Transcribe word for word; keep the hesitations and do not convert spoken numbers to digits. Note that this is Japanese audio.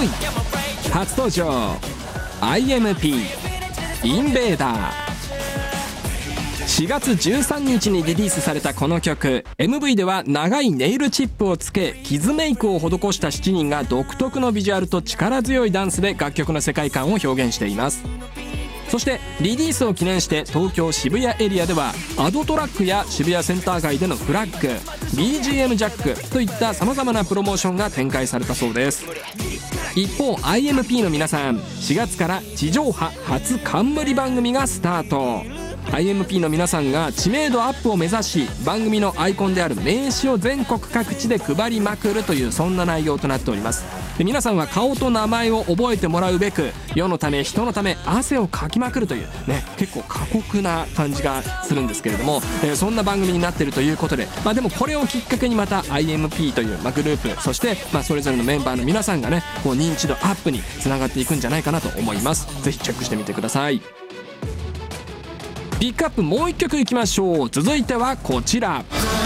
い初登場 アイエムピー インベーダー。しがつじゅうさんにちにリリースされたこの曲、 エムブイ では長いネイルチップをつけ傷メイクを施したしちにんが独特のビジュアルと力強いダンスで楽曲の世界観を表現しています。そしてリリースを記念して東京渋谷エリアではアドトラックや渋谷センター街でのフラッグ、 ビージーエム ジャックといったさまざまなプロモーションが展開されたそうです。一方 アイエムピー の皆さん、しがつから地上波初冠番組がスタート。 アイエムピー の皆さんが知名度アップを目指し、番組のアイコンである名刺を全国各地で配りまくるという、そんな内容となっております。で皆さんは顔と名前を覚えてもらうべく、世のため人のため汗をかきまくるというね、結構過酷な感じがするんですけれども、えー、そんな番組になっているということで、まあ、でもこれをきっかけにまた アイエムピー という、まあ、グループ、そして、まあ、それぞれのメンバーの皆さんがね、こう認知度アップにつながっていくんじゃないかなと思います。ぜひチェックしてみてください。ピックアップもう一曲いきましょう。続いてはこちら。